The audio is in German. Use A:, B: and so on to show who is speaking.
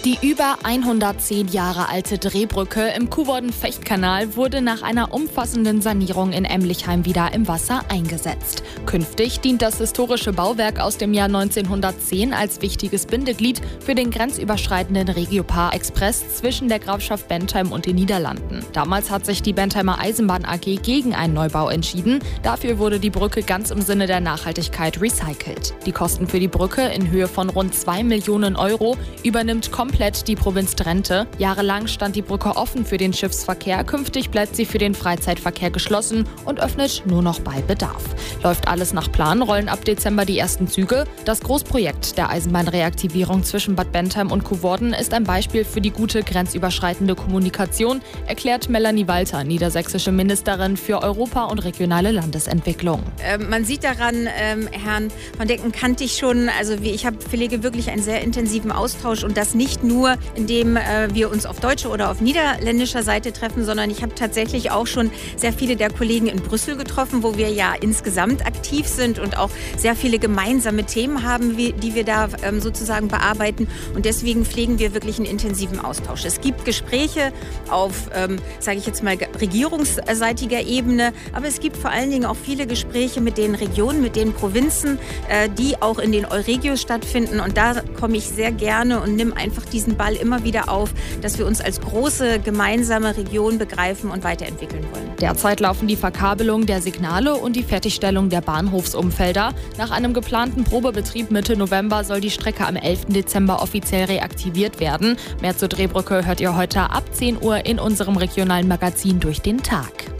A: Die über 110 Jahre alte Drehbrücke im Kuhworden-Fecht-Kanal wurde nach einer umfassenden Sanierung in Emlichheim wieder im Wasser eingesetzt. Künftig dient das historische Bauwerk aus dem Jahr 1910 als wichtiges Bindeglied für den grenzüberschreitenden Regio-Par-Express zwischen der Grafschaft Bentheim und den Niederlanden. Damals hat sich die Bentheimer Eisenbahn AG gegen einen Neubau entschieden. Dafür wurde die Brücke ganz im Sinne der Nachhaltigkeit recycelt. Die Kosten für die Brücke in Höhe von rund 2 Millionen Euro übernimmt komplett die Provinz Drenthe. Jahrelang stand die Brücke offen für den Schiffsverkehr. Künftig bleibt sie für den Freizeitverkehr geschlossen und öffnet nur noch bei Bedarf. Läuft alles nach Plan, rollen ab Dezember die ersten Züge. Das Großprojekt der Eisenbahnreaktivierung zwischen Bad Bentheim und Kuhworden ist ein Beispiel für die gute grenzüberschreitende Kommunikation, erklärt Melanie Walter, niedersächsische Ministerin für Europa und regionale Landesentwicklung.
B: Man sieht daran, Herrn von Decken-Kantig schon, also ich pflege wirklich einen sehr intensiven Austausch und das nicht nur, indem wir uns auf deutscher oder auf niederländischer Seite treffen, sondern ich habe tatsächlich auch schon sehr viele der Kollegen in Brüssel getroffen, wo wir ja insgesamt aktiv sind und auch sehr viele gemeinsame Themen haben, die wir da sozusagen bearbeiten. Und deswegen pflegen wir wirklich einen intensiven Austausch. Es gibt Gespräche auf, sage ich jetzt mal, regierungsseitiger Ebene, aber es gibt vor allen Dingen auch viele Gespräche mit den Regionen, mit den Provinzen, die auch in den Euregios stattfinden. Und da komme ich sehr gerne und nehme einfach diesen Ball immer wieder auf, dass wir uns als große gemeinsame Region begreifen und weiterentwickeln wollen.
A: Derzeit laufen die Verkabelung der Signale und die Fertigstellung der Bahnhofsumfelder. Nach einem geplanten Probebetrieb Mitte November soll die Strecke am 11. Dezember offiziell reaktiviert werden. Mehr zur Drehbrücke hört ihr heute ab 10 Uhr in unserem regionalen Magazin Durch den Tag.